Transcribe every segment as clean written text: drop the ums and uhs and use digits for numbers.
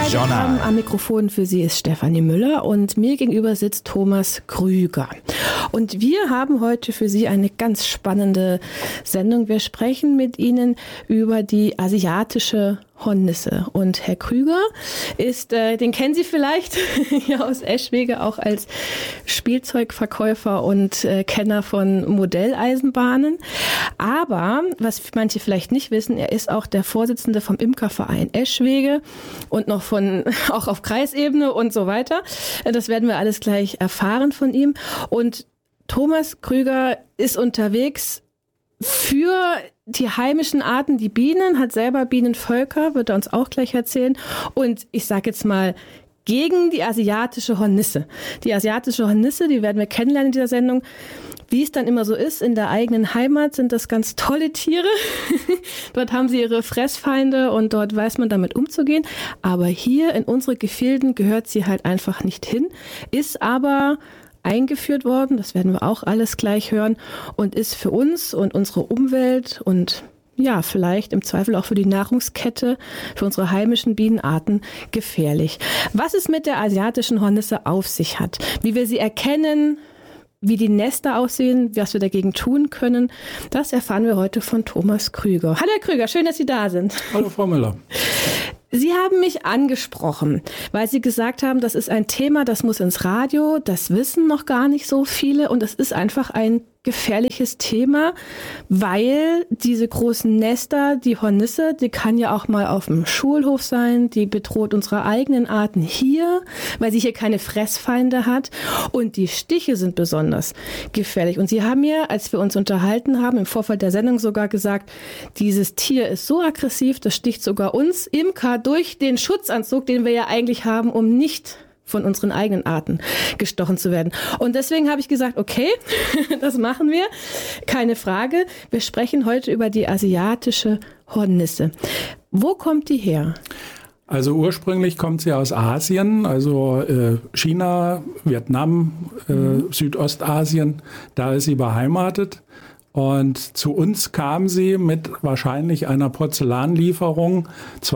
Herzlich willkommen. Am Mikrofon für Sie ist Stefanie Müller und mir gegenüber sitzt Thomas Krüger. Und wir haben heute für Sie eine ganz spannende Sendung. Wir sprechen mit Ihnen über die asiatische Hornisse. Und Herr Krüger ist, den kennen Sie vielleicht hier aus Eschwege, auch als Spielzeugverkäufer und Kenner von Modelleisenbahnen. Aber, was manche vielleicht nicht wissen, er ist auch der Vorsitzende vom Imkerverein Eschwege und noch auch auf Kreisebene und so weiter. Das werden wir alles gleich erfahren von ihm. Und Thomas Krüger ist unterwegs für die heimischen Arten, die Bienen, hat selber Bienenvölker, wird er uns auch gleich erzählen. Und ich sage jetzt mal, gegen die asiatische Hornisse. Die asiatische Hornisse, die werden wir kennenlernen in dieser Sendung. Wie es dann immer so ist, in der eigenen Heimat sind das ganz tolle Tiere. Dort haben sie ihre Fressfeinde und dort weiß man damit umzugehen. Aber hier in unsere Gefilden gehört sie halt einfach nicht hin, ist aber eingeführt worden, das werden wir auch alles gleich hören, und ist für uns und unsere Umwelt und ja, vielleicht im Zweifel auch für die Nahrungskette, für unsere heimischen Bienenarten gefährlich. Was es mit der asiatischen Hornisse auf sich hat, wie wir sie erkennen, wie die Nester aussehen, was wir dagegen tun können, das erfahren wir heute von Thomas Krüger. Hallo Herr Krüger, schön, dass Sie da sind. Hallo Frau Müller. Sie haben mich angesprochen, weil Sie gesagt haben, das ist ein Thema, das muss ins Radio, das wissen noch gar nicht so viele und es ist einfach ein gefährliches Thema, weil diese großen Nester, die Hornisse, die kann ja auch mal auf dem Schulhof sein, die bedroht unsere eigenen Arten hier, weil sie hier keine Fressfeinde hat und die Stiche sind besonders gefährlich. Und Sie haben mir, als wir uns unterhalten haben, im Vorfeld der Sendung sogar gesagt, dieses Tier ist so aggressiv, das sticht sogar uns Imker durch den Schutzanzug, den wir ja eigentlich haben, um nicht von unseren eigenen Arten gestochen zu werden. Und deswegen habe ich gesagt, okay, das machen wir. Keine Frage. Wir sprechen heute über die asiatische Hornisse. Wo kommt die her? Also ursprünglich kommt sie aus Asien, also China, Vietnam, Südostasien. Da ist sie beheimatet. Und zu uns kam sie mit wahrscheinlich einer Porzellanlieferung.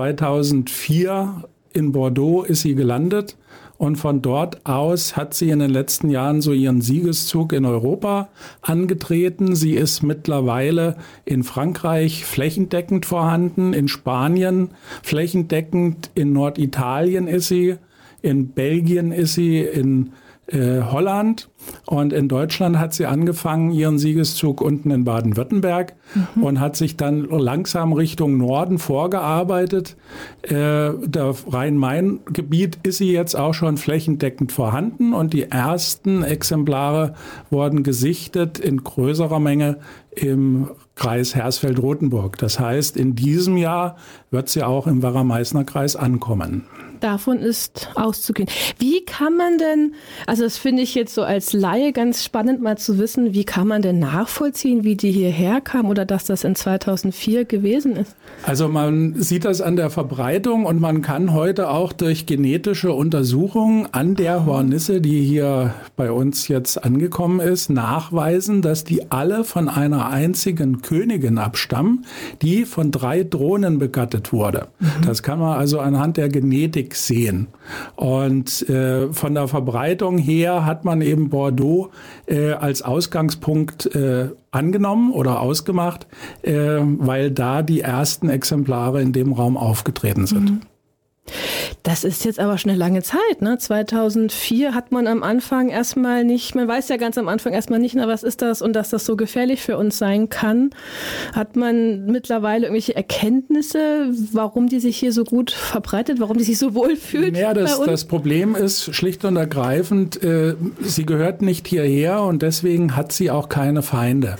2004 in Bordeaux ist sie gelandet. Und von dort aus hat sie in den letzten Jahren so ihren Siegeszug in Europa angetreten. Sie ist mittlerweile in Frankreich flächendeckend vorhanden, in Spanien flächendeckend, in Norditalien ist sie, in Belgien ist sie, in Holland, und in Deutschland hat sie angefangen, ihren Siegeszug unten in Baden-Württemberg und hat sich dann langsam Richtung Norden vorgearbeitet. Der Rhein-Main-Gebiet ist sie jetzt auch schon flächendeckend vorhanden und die ersten Exemplare wurden gesichtet in größerer Menge im Kreis Hersfeld-Rotenburg. Das heißt, in diesem Jahr wird sie auch im Werra-Meißner-Kreis ankommen. Davon ist auszugehen. Wie kann man denn, also das finde ich jetzt so als Laie ganz spannend mal zu wissen, wie kann man denn nachvollziehen, wie die hierher kam oder dass das in 2004 gewesen ist? Also man sieht das an der Verbreitung und man kann heute auch durch genetische Untersuchungen an der Hornisse, die hier bei uns jetzt angekommen ist, nachweisen, dass die alle von einer einzigen Königin abstammen, die von 3 Drohnen begattet wurde. Das kann man also anhand der Genetik sehen. Und von der Verbreitung her hat man eben Bordeaux als Ausgangspunkt angenommen oder ausgemacht, weil da die ersten Exemplare in dem Raum aufgetreten sind. Das ist jetzt aber schon eine lange Zeit, ne? 2004 hat man am Anfang erstmal nicht, man weiß ja ganz am Anfang erstmal nicht, na, was ist das und dass das so gefährlich für uns sein kann. Hat man mittlerweile irgendwelche Erkenntnisse, warum die sich hier so gut verbreitet, warum die sich so wohl fühlt? Ja, das Problem ist schlicht und ergreifend, sie gehört nicht hierher und deswegen hat sie auch keine Feinde.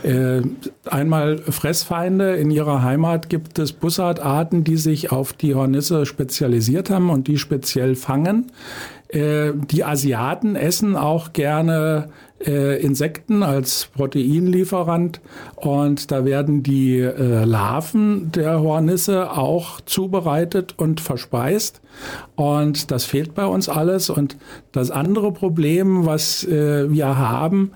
Einmal Fressfeinde. In ihrer Heimat gibt es Bussardarten, die sich auf die Hornisse spezialisiert haben und die speziell fangen. Die Asiaten essen auch gerne Insekten als Proteinlieferant und da werden die Larven der Hornisse auch zubereitet und verspeist und das fehlt bei uns alles. Und das andere Problem, was wir haben,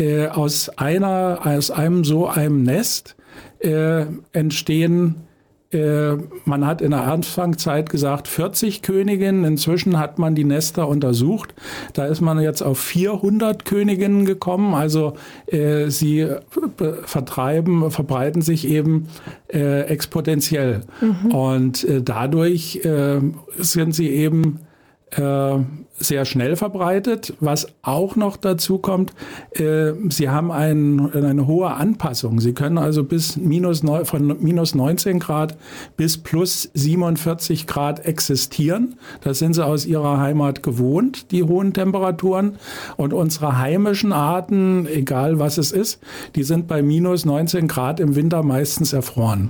aus einem Nest entstehen Man hat in der Anfangszeit gesagt 40 Königinnen. Inzwischen hat man die Nester untersucht. Da ist man jetzt auf 400 Königinnen gekommen. Also sie verbreiten sich eben exponentiell. Und dadurch sind sie eben sehr schnell verbreitet. Was auch noch dazu kommt, sie haben eine hohe Anpassung. Sie können also von minus 19 Grad bis plus 47 Grad existieren. Das sind sie aus ihrer Heimat gewohnt, die hohen Temperaturen. Und unsere heimischen Arten, egal was es ist, die sind bei minus 19 Grad im Winter meistens erfroren.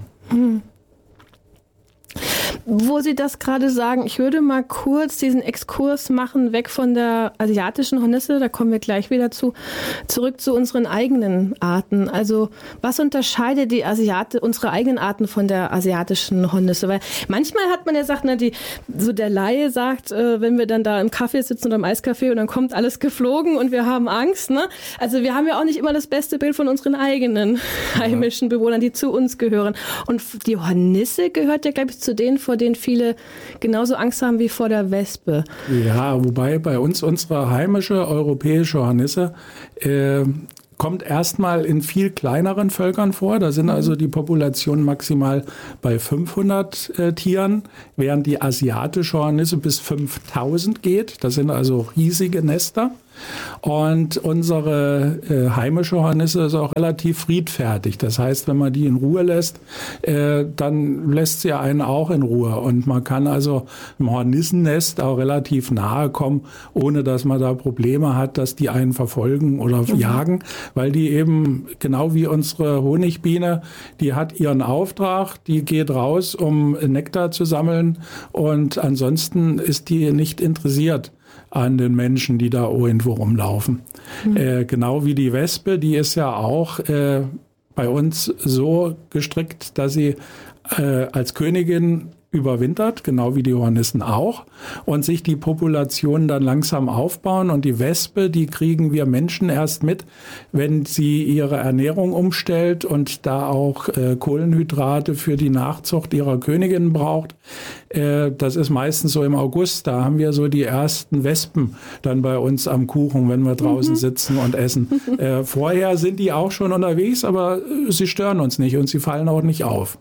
Wo Sie das gerade sagen, ich würde mal kurz diesen Exkurs machen, weg von der asiatischen Hornisse, da kommen wir gleich wieder zurück zu unseren eigenen Arten. Also was unterscheidet unsere eigenen Arten von der asiatischen Hornisse? Weil manchmal hat man ja gesagt, der Laie sagt, wenn wir dann da im Kaffee sitzen oder im Eiscafé und dann kommt alles geflogen und wir haben Angst. Ne? Also wir haben ja auch nicht immer das beste Bild von unseren eigenen heimischen Bewohnern, die zu uns gehören. Und die Hornisse gehört ja, glaube ich, zu denen, vor denen viele genauso Angst haben wie vor der Wespe. Ja, wobei bei uns unsere heimische europäische Hornisse kommt erstmal in viel kleineren Völkern vor. Da sind also die Populationen maximal bei 500 Tieren, während die asiatische Hornisse bis 5000 geht. Das sind also riesige Nester. Und unsere heimische Hornisse ist auch relativ friedfertig. Das heißt, wenn man die in Ruhe lässt, dann lässt sie einen auch in Ruhe. Und man kann also im Hornissennest auch relativ nahe kommen, ohne dass man da Probleme hat, dass die einen verfolgen oder jagen, weil die eben, genau wie unsere Honigbiene, die hat ihren Auftrag, die geht raus, um Nektar zu sammeln, und ansonsten ist die nicht interessiert an den Menschen, die da irgendwo rumlaufen. Genau wie die Wespe, die ist ja auch bei uns so gestrickt, dass sie als Königin überwintert, genau wie die Hornissen auch, und sich die Populationen dann langsam aufbauen. Und die Wespe, die kriegen wir Menschen erst mit, wenn sie ihre Ernährung umstellt und da auch Kohlenhydrate für die Nachzucht ihrer Königin braucht. Das ist meistens so im August, da haben wir so die ersten Wespen dann bei uns am Kuchen, wenn wir draußen sitzen und essen. Vorher sind die auch schon unterwegs, aber sie stören uns nicht und sie fallen auch nicht auf.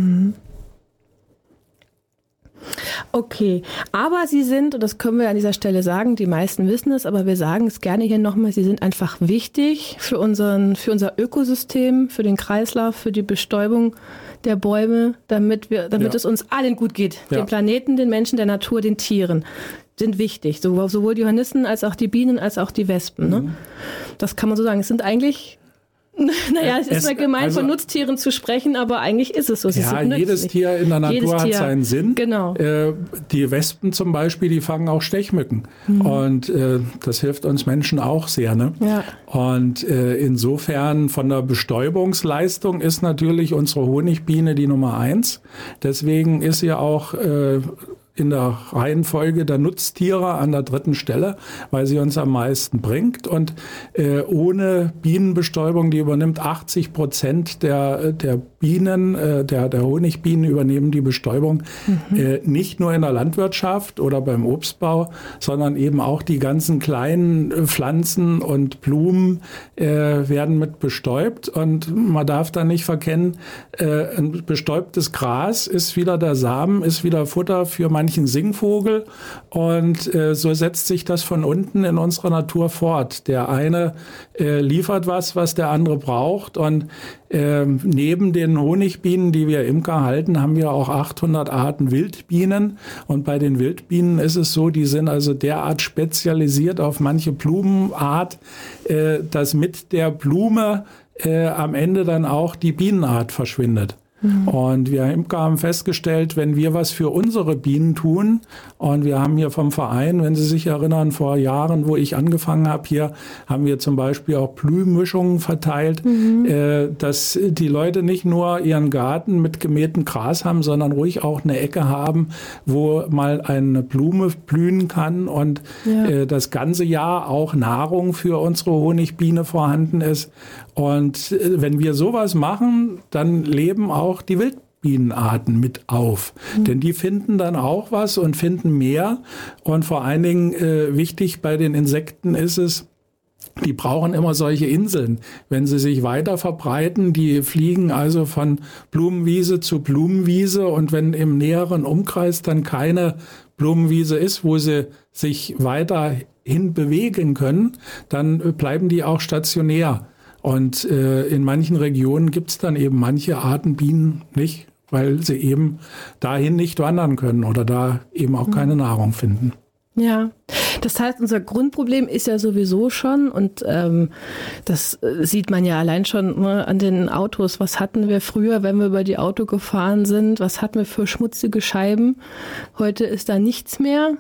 Okay, aber Sie sind, und das können wir an dieser Stelle sagen, die meisten wissen es, aber wir sagen es gerne hier nochmal, Sie sind einfach wichtig für unser Ökosystem, für den Kreislauf, für die Bestäubung der Bäume, damit es uns allen gut geht. Ja. Dem Planeten, den Menschen, der Natur, den Tieren sind wichtig. Sowohl die Hornissen als auch die Bienen als auch die Wespen. Ne? Das kann man so sagen. Es sind eigentlich... Naja, es ist mal gemein, von Nutztieren zu sprechen, aber eigentlich ist es so. Jedes Tier in der Natur hat seinen Sinn. Genau. Die Wespen zum Beispiel, die fangen auch Stechmücken. Und das hilft uns Menschen auch sehr. Ne? Ja. Und insofern von der Bestäubungsleistung ist natürlich unsere Honigbiene die Nummer 1. Deswegen ist sie auch in der Reihenfolge der Nutztiere an der 3. Stelle, weil sie uns am meisten bringt. Und ohne Bienenbestäubung, die übernimmt 80% der Bienen, der Honigbienen übernehmen die Bestäubung, nicht nur in der Landwirtschaft oder beim Obstbau, sondern eben auch die ganzen kleinen Pflanzen und Blumen werden mit bestäubt. Und man darf da nicht verkennen, ein bestäubtes Gras ist wieder der Samen, ist wieder Futter für manchen Singvogel, und so setzt sich das von unten in unserer Natur fort. Der eine liefert was der andere braucht, und neben den Honigbienen, die wir Imker halten, haben wir auch 800 Arten Wildbienen, und bei den Wildbienen ist es so, die sind also derart spezialisiert auf manche Blumenart, dass mit der Blume am Ende dann auch die Bienenart verschwindet. Und wir Imker haben festgestellt, wenn wir was für unsere Bienen tun, und wir haben hier vom Verein, wenn Sie sich erinnern, vor Jahren, wo ich angefangen habe, hier haben wir zum Beispiel auch Blühmischungen verteilt, dass die Leute nicht nur ihren Garten mit gemähtem Gras haben, sondern ruhig auch eine Ecke haben, wo mal eine Blume blühen kann und das ganze Jahr auch Nahrung für unsere Honigbiene vorhanden ist. Und wenn wir sowas machen, dann leben auch die Bienenarten mit auf. Denn die finden dann auch was und finden mehr. Und vor allen Dingen wichtig bei den Insekten ist es, die brauchen immer solche Inseln. Wenn sie sich weiter verbreiten, die fliegen also von Blumenwiese zu Blumenwiese. Und wenn im näheren Umkreis dann keine Blumenwiese ist, wo sie sich weiterhin bewegen können, dann bleiben die auch stationär. Und in manchen Regionen gibt es dann eben manche Arten Bienen nicht, weil sie eben dahin nicht wandern können oder da eben auch keine Nahrung finden. Ja, das heißt, unser Grundproblem ist ja sowieso schon, und das sieht man ja allein schon, ne, an den Autos. Was hatten wir früher, wenn wir über die Auto gefahren sind? Was hatten wir für schmutzige Scheiben? Heute ist da nichts mehr.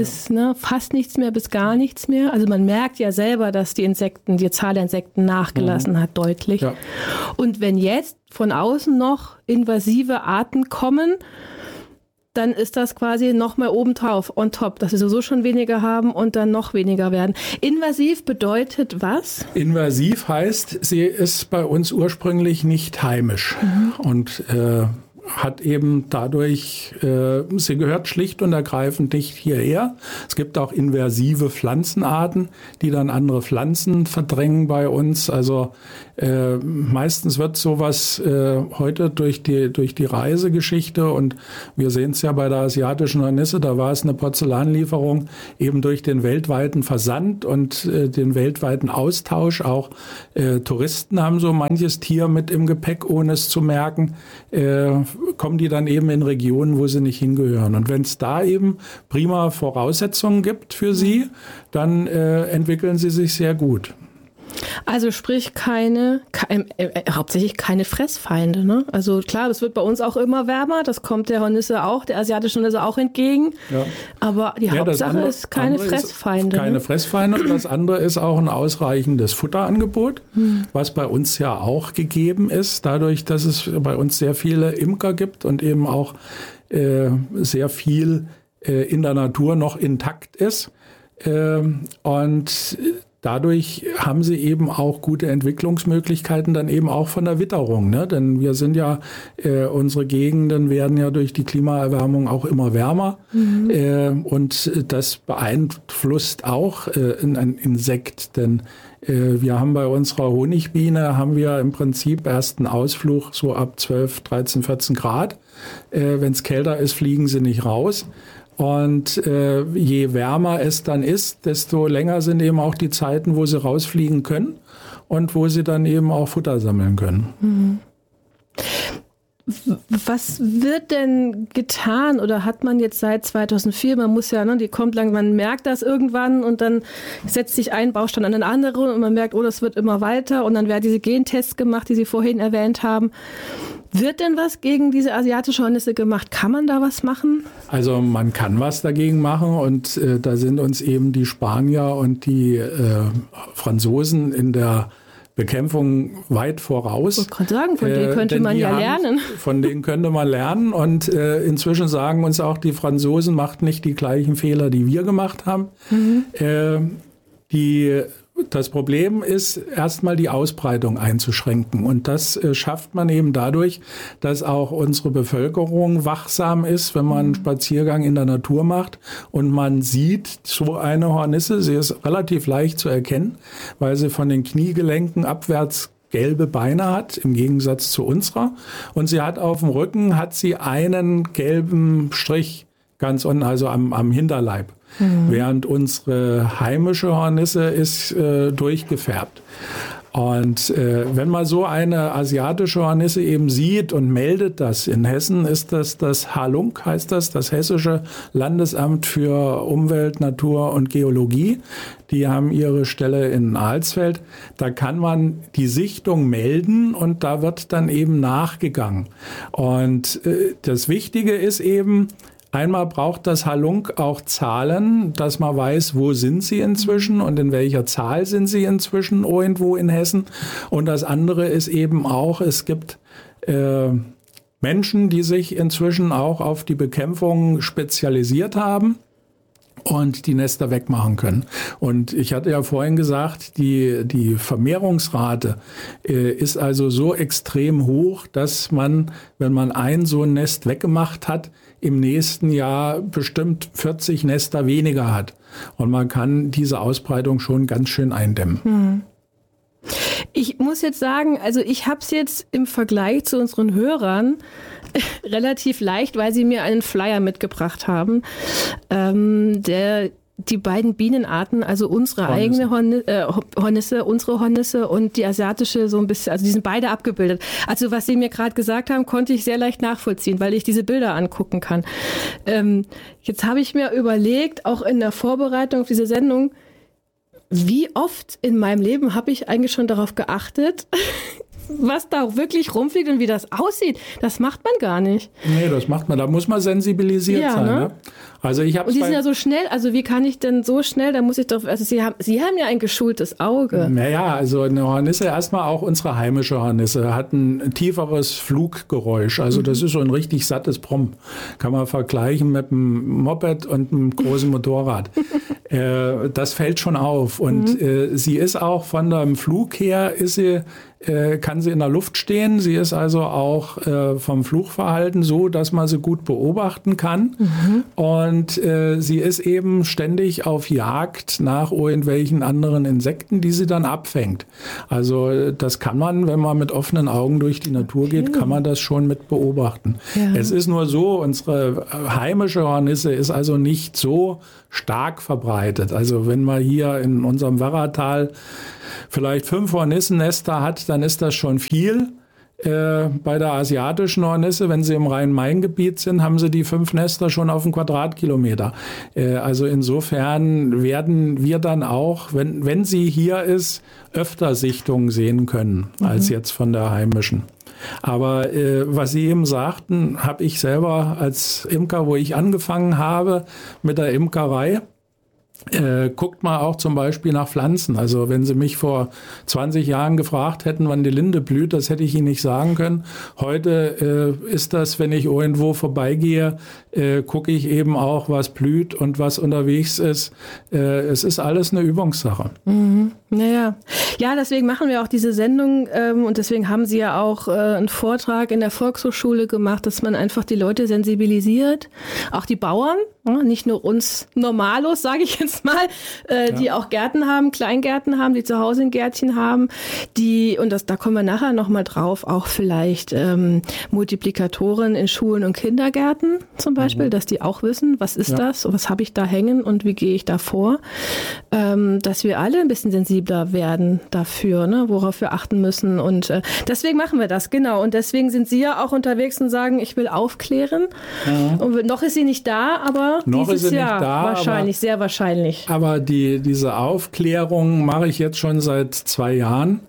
Fast nichts mehr, bis gar nichts mehr. Also man merkt ja selber, dass die Zahl der Insekten nachgelassen hat, deutlich. Ja. Und wenn jetzt von außen noch invasive Arten kommen, dann ist das quasi noch mal obendrauf, on top, dass wir sowieso schon weniger haben und dann noch weniger werden. Invasiv bedeutet was? Invasiv heißt, sie ist bei uns ursprünglich nicht heimisch. Und hat eben dadurch, sie gehört schlicht und ergreifend nicht hierher. Es gibt auch invasive Pflanzenarten, die dann andere Pflanzen verdrängen bei uns. Also meistens wird sowas heute durch die Reisegeschichte, und wir sehen es ja bei der asiatischen Hornisse, da war es eine Porzellanlieferung, eben durch den weltweiten Versand und den weltweiten Austausch. Auch Touristen haben so manches Tier mit im Gepäck, ohne es zu merken, kommen die dann eben in Regionen, wo sie nicht hingehören. Und wenn es da eben prima Voraussetzungen gibt für sie, dann entwickeln sie sich sehr gut. Also sprich hauptsächlich keine Fressfeinde, ne? Also klar, das wird bei uns auch immer wärmer, das kommt der Hornisse auch, der asiatischen Hornisse auch entgegen. Ja. Aber die Hauptsache ist keine Fressfeinde. Keine Fressfeinde. Und das andere ist auch ein ausreichendes Futterangebot, was bei uns ja auch gegeben ist, dadurch, dass es bei uns sehr viele Imker gibt und eben auch sehr viel in der Natur noch intakt ist. Und dadurch haben sie eben auch gute Entwicklungsmöglichkeiten, dann eben auch von der Witterung, ne? Denn wir sind ja, unsere Gegenden werden ja durch die Klimaerwärmung auch immer wärmer. Und das beeinflusst auch ein Insekt, denn wir haben bei unserer Honigbiene, haben wir im Prinzip erst einen Ausflug so ab 12, 13, 14 Grad. Wenn es kälter ist, fliegen sie nicht raus. Und je wärmer es dann ist, desto länger sind eben auch die Zeiten, wo sie rausfliegen können und wo sie dann eben auch Futter sammeln können. Was wird denn getan oder hat man jetzt seit 2004, man muss ja, die kommt lang, man merkt das irgendwann und dann setzt sich ein Baustein an den anderen und man merkt, oh, das wird immer weiter und dann werden diese Gentests gemacht, die Sie vorhin erwähnt haben. Wird denn was gegen diese asiatische Hornisse gemacht? Kann man da was machen? Also man kann was dagegen machen und da sind uns eben die Spanier und die Franzosen in der Bekämpfung weit voraus. Ich wollte gerade sagen, von denen könnte man ja lernen. Von denen könnte man lernen und inzwischen sagen uns auch, die Franzosen machten nicht die gleichen Fehler, die wir gemacht haben. Das Problem ist, erstmal die Ausbreitung einzuschränken. Und das schafft man eben dadurch, dass auch unsere Bevölkerung wachsam ist, wenn man einen Spaziergang in der Natur macht und man sieht so eine Hornisse. Sie ist relativ leicht zu erkennen, weil sie von den Kniegelenken abwärts gelbe Beine hat, im Gegensatz zu unserer. Und sie hat auf dem Rücken einen gelben Strich ganz unten, also am Hinterleib. Während unsere heimische Hornisse ist durchgefärbt. Und wenn man so eine asiatische Hornisse eben sieht und meldet das, in Hessen ist das Halunk, heißt das Hessische Landesamt für Umwelt, Natur und Geologie. Die haben ihre Stelle in Alsfeld. Da kann man die Sichtung melden und da wird dann eben nachgegangen. Und das Wichtige ist eben, einmal braucht das Halunk auch Zahlen, dass man weiß, wo sind sie inzwischen und in welcher Zahl sind sie inzwischen irgendwo in Hessen. Und das andere ist eben auch, es gibt Menschen, die sich inzwischen auch auf die Bekämpfung spezialisiert haben. und die Nester wegmachen können. Und ich hatte ja vorhin gesagt, die Vermehrungsrate ist also so extrem hoch, dass man, wenn man so ein Nest weggemacht hat, im nächsten Jahr bestimmt 40 Nester weniger hat. Und man kann diese Ausbreitung schon ganz schön eindämmen. Ich muss jetzt sagen, also ich habe es jetzt im Vergleich zu unseren Hörern relativ leicht, weil sie mir einen Flyer mitgebracht haben, der die beiden Bienenarten, also unsere eigene Hornisse, unsere Hornisse und die asiatische so ein bisschen, also die sind beide abgebildet. Also was Sie mir gerade gesagt haben, konnte ich sehr leicht nachvollziehen, weil ich diese Bilder angucken kann. Jetzt habe ich mir überlegt, auch in der Vorbereitung auf diese Sendung, wie oft in meinem Leben habe ich eigentlich schon darauf geachtet, was da wirklich rumfliegt und wie das aussieht. Das macht man gar nicht. Nee, das macht man. Da muss man sensibilisiert sein. Ne? Also ich und die sind ja so schnell. Also wie kann ich denn so schnell? Da muss ich doch. Also Sie haben ja ein geschultes Auge. Naja, also eine Hornisse, erstmal auch unsere heimische Hornisse, hat ein tieferes Fluggeräusch. Also das ist so ein richtig sattes Brumm. Kann man vergleichen mit einem Moped und einem großen Motorrad. Das fällt schon auf. Und sie ist auch von dem Flug her, kann sie in der Luft stehen. Sie ist also auch vom Flugverhalten so, dass man sie gut beobachten kann. Und sie ist eben ständig auf Jagd nach irgendwelchen anderen Insekten, die sie dann abfängt. Also das kann man, wenn man mit offenen Augen durch die Natur geht, kann man das schon mit beobachten. Ja. Es ist nur so, unsere heimische Hornisse ist also nicht so stark verbreitet. Also wenn man hier in unserem Werratal vielleicht 5 Hornissennester hat, dann ist das schon viel. Bei der asiatischen Hornisse, wenn sie im Rhein-Main-Gebiet sind, haben sie die 5 Nester schon auf einen Quadratkilometer. Also insofern werden wir dann auch, wenn sie hier ist, öfter Sichtungen sehen können, als jetzt von der heimischen. Aber was Sie eben sagten, habe ich selber als Imker, wo ich angefangen habe mit der Imkerei, guckt mal auch zum Beispiel nach Pflanzen. Also wenn Sie mich vor 20 Jahren gefragt hätten, wann die Linde blüht, das hätte ich Ihnen nicht sagen können. Heute ist das, wenn ich irgendwo vorbeigehe, gucke ich eben auch, was blüht und was unterwegs ist. Es ist alles eine Übungssache. Naja, ja, deswegen machen wir auch diese Sendung und deswegen haben Sie ja auch einen Vortrag in der Volkshochschule gemacht, dass man einfach die Leute sensibilisiert, auch die Bauern, nicht nur uns Normalos, sage ich jetzt mal, die auch Gärten haben, Kleingärten haben, die zu Hause ein Gärtchen haben, da kommen wir nachher nochmal drauf, auch vielleicht Multiplikatoren in Schulen und Kindergärten zum Beispiel, dass die auch wissen, was ist das, was habe ich da hängen und wie gehe ich da vor, dass wir alle ein bisschen sensibler werden dafür, ne, worauf wir achten müssen und deswegen machen wir das, genau, und deswegen sind Sie ja auch unterwegs und sagen, ich will aufklären und noch ist sie nicht da, aber noch dieses Jahr wahrscheinlich, sehr wahrscheinlich. Aber diese Aufklärung mache ich jetzt schon seit 2 Jahren.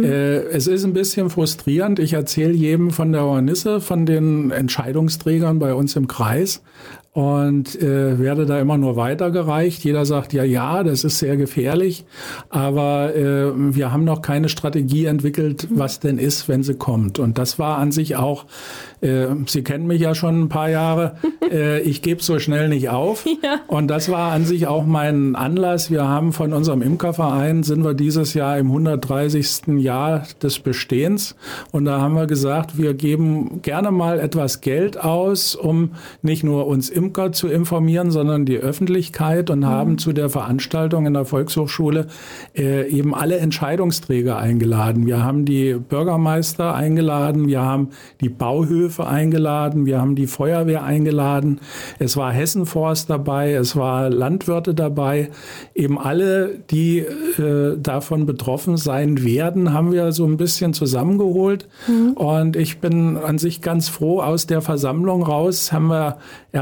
Es ist ein bisschen frustrierend. Ich erzähle jedem von der Hornisse, von den Entscheidungsträgern bei uns im Kreis und werde da immer nur weitergereicht. Jeder sagt, ja, das ist sehr gefährlich, aber wir haben noch keine Strategie entwickelt, was denn ist, wenn sie kommt. Und das war an sich auch, Sie kennen mich ja schon ein paar Jahre, ich gebe so schnell nicht auf. Ja. Und das war an sich auch mein Anlass. Wir haben von unserem Imkerverein, sind wir dieses Jahr im 130. Jahr des Bestehens. Und da haben wir gesagt, wir geben gerne mal etwas Geld aus, um nicht nur uns Imker zu informieren, sondern die Öffentlichkeit und haben zu der Veranstaltung in der Volkshochschule eben alle Entscheidungsträger eingeladen. Wir haben die Bürgermeister eingeladen, wir haben die Bauhöfe eingeladen, wir haben die Feuerwehr eingeladen, es war Hessenforst dabei, es war Landwirte dabei, eben alle, die davon betroffen sein werden, haben wir so ein bisschen zusammengeholt und ich bin an sich ganz froh, aus der Versammlung raus haben wir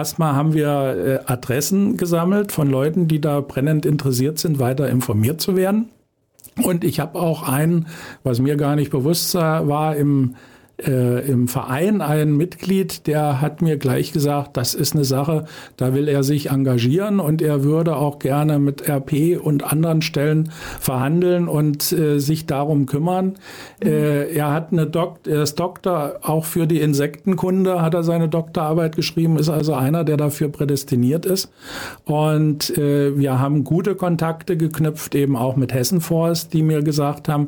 Adressen gesammelt von Leuten, die da brennend interessiert sind, weiter informiert zu werden. Und ich habe auch was mir gar nicht bewusst war, im im Verein ein Mitglied, der hat mir gleich gesagt, das ist eine Sache, da will er sich engagieren und er würde auch gerne mit RP und anderen Stellen verhandeln und sich darum kümmern. Er hat er ist Doktor, auch für die Insektenkunde hat er seine Doktorarbeit geschrieben, ist also einer, der dafür prädestiniert ist. Und wir haben gute Kontakte geknüpft, eben auch mit Hessen Forst, die mir gesagt haben,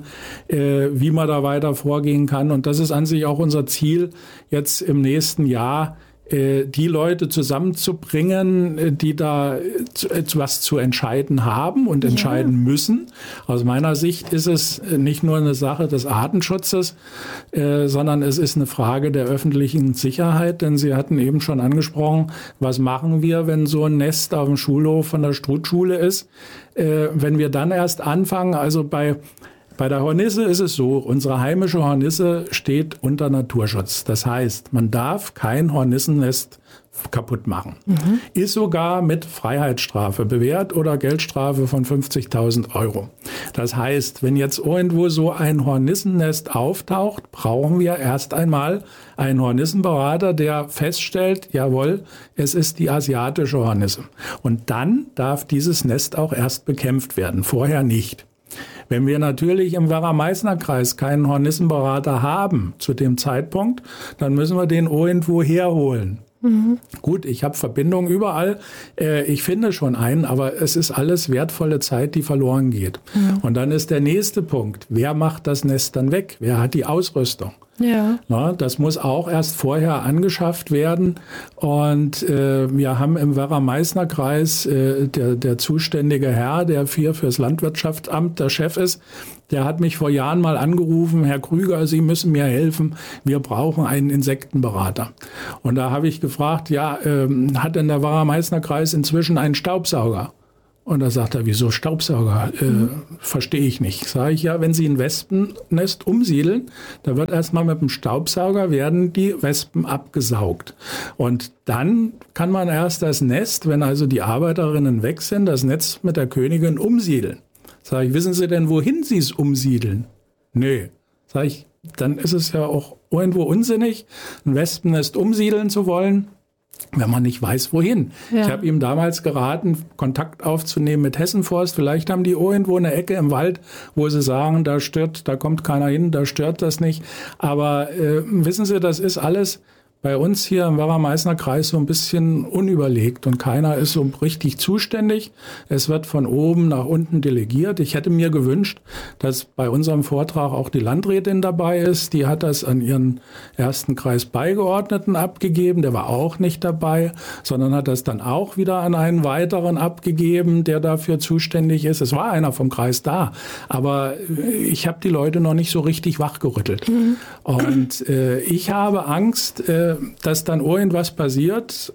wie man da weiter vorgehen kann. Und das ist an sich auch unser Ziel, jetzt im nächsten Jahr die Leute zusammenzubringen, die da etwas zu entscheiden haben und entscheiden müssen. Aus meiner Sicht ist es nicht nur eine Sache des Artenschutzes, sondern es ist eine Frage der öffentlichen Sicherheit, denn Sie hatten eben schon angesprochen, was machen wir, wenn so ein Nest auf dem Schulhof von der Strutschule ist? Wenn wir dann erst anfangen, also bei der Hornisse ist es so, unsere heimische Hornisse steht unter Naturschutz. Das heißt, man darf kein Hornissennest kaputt machen. Ist sogar mit Freiheitsstrafe bewährt oder Geldstrafe von 50.000 €. Das heißt, wenn jetzt irgendwo so ein Hornissennest auftaucht, brauchen wir erst einmal einen Hornissenberater, der feststellt, jawohl, es ist die asiatische Hornisse. Und dann darf dieses Nest auch erst bekämpft werden, vorher nicht. Wenn wir natürlich im Werra-Meißner-Kreis keinen Hornissenberater haben zu dem Zeitpunkt, dann müssen wir den irgendwo herholen. Gut, ich habe Verbindungen überall. Ich finde schon einen, aber es ist alles wertvolle Zeit, die verloren geht. Und dann ist der nächste Punkt. Wer macht das Nest dann weg? Wer hat die Ausrüstung? Ja. Na, das muss auch erst vorher angeschafft werden. Und wir haben im Werra-Meißner-Kreis der zuständige Herr, der fürs Landwirtschaftsamt der Chef ist, der hat mich vor Jahren mal angerufen, Herr Krüger, Sie müssen mir helfen, wir brauchen einen Insektenberater. Und da habe ich gefragt, ja, hat denn der Werra-Meißner-Kreis inzwischen einen Staubsauger? Und da sagt er, wieso Staubsauger? Verstehe ich nicht. Sage ich, ja, wenn Sie ein Wespennest umsiedeln, da wird erstmal mit dem Staubsauger werden die Wespen abgesaugt. Und dann kann man erst das Nest, wenn also die Arbeiterinnen weg sind, das Nest mit der Königin umsiedeln. Sage ich, wissen Sie denn, wohin Sie es umsiedeln? Nee. Sage ich, dann ist es ja auch irgendwo unsinnig, ein Wespennest umsiedeln zu wollen, wenn man nicht weiß, wohin. Ja. Ich habe ihm damals geraten, Kontakt aufzunehmen mit Hessen Forst. Vielleicht haben die irgendwo eine Ecke im Wald, wo sie sagen, da kommt keiner hin, da stört das nicht. Aber wissen Sie, das ist alles bei uns hier im Werra-Meißner-Kreis so ein bisschen unüberlegt und keiner ist so richtig zuständig. Es wird von oben nach unten delegiert. Ich hätte mir gewünscht, dass bei unserem Vortrag auch die Landrätin dabei ist. Die hat das an ihren ersten Kreisbeigeordneten abgegeben. Der war auch nicht dabei, sondern hat das dann auch wieder an einen weiteren abgegeben, der dafür zuständig ist. Es war einer vom Kreis da, aber ich habe die Leute noch nicht so richtig wachgerüttelt. Und ich habe Angst, dass dann irgendwas passiert,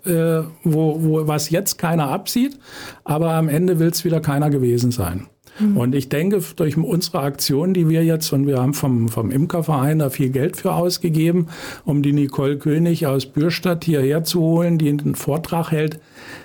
was jetzt keiner absieht, aber am Ende will es wieder keiner gewesen sein. Und ich denke, durch unsere Aktion, die wir jetzt, und wir haben vom Imkerverein da viel Geld für ausgegeben, um die Nicole König aus Bürstadt hierher zu holen, die einen Vortrag hält,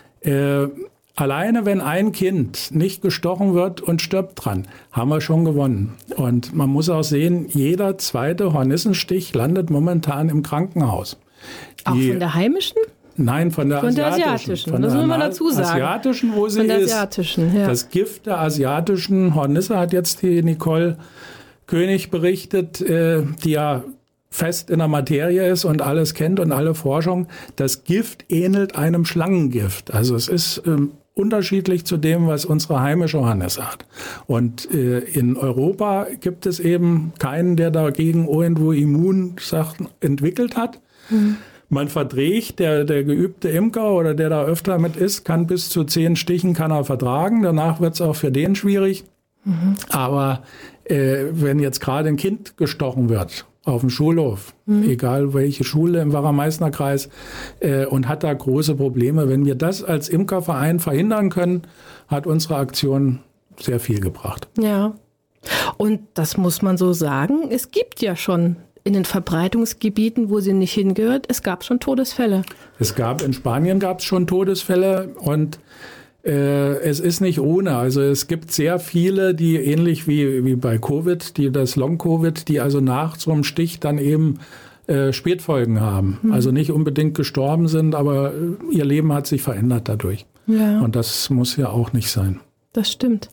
alleine wenn ein Kind nicht gestochen wird und stirbt dran, haben wir schon gewonnen. Und man muss auch sehen, jeder zweite Hornissenstich landet momentan im Krankenhaus. Auch von der heimischen? Nein, von der asiatischen. Das müssen wir dazu sagen. Asiatischen, wo sie ist. Ja. Das Gift der asiatischen Hornisse hat jetzt die Nicole König berichtet, die ja fest in der Materie ist und alles kennt und alle Forschung. Das Gift ähnelt einem Schlangengift. Also es ist unterschiedlich zu dem, was unsere heimische Hornisse hat. Und in Europa gibt es eben keinen, der dagegen irgendwo Immunsachen entwickelt hat. Man verträgt, der geübte Imker oder der da öfter mit ist, kann bis zu 10 Stichen kann er vertragen. Danach wird es auch für den schwierig. Aber wenn jetzt gerade ein Kind gestochen wird auf dem Schulhof, egal welche Schule im Werra-Meißner-Kreis, und hat da große Probleme, wenn wir das als Imkerverein verhindern können, hat unsere Aktion sehr viel gebracht. Ja, und das muss man so sagen, es gibt ja schon in den Verbreitungsgebieten, wo sie nicht hingehört, es gab schon Todesfälle. In Spanien gab es schon Todesfälle und es ist nicht ohne. Also es gibt sehr viele, die ähnlich wie bei Covid, das Long-Covid, die also nach so einem Stich dann eben Spätfolgen haben. Also nicht unbedingt gestorben sind, aber ihr Leben hat sich verändert dadurch. Ja. Und das muss ja auch nicht sein. Das stimmt.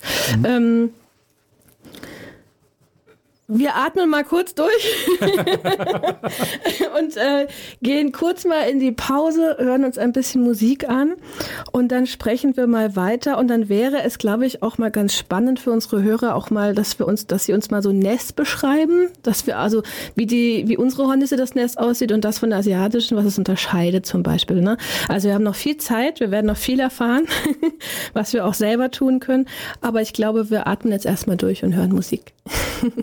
Wir atmen mal kurz durch und gehen kurz mal in die Pause, hören uns ein bisschen Musik an und dann sprechen wir mal weiter. Und dann wäre es, glaube ich, auch mal ganz spannend für unsere Hörer auch mal, dass sie uns mal so ein Nest beschreiben, dass wir also, wie unsere Hornisse das Nest aussieht und das von der asiatischen, was es unterscheidet zum Beispiel. Ne? Also wir haben noch viel Zeit, wir werden noch viel erfahren, was wir auch selber tun können. Aber ich glaube, wir atmen jetzt erstmal durch und hören Musik.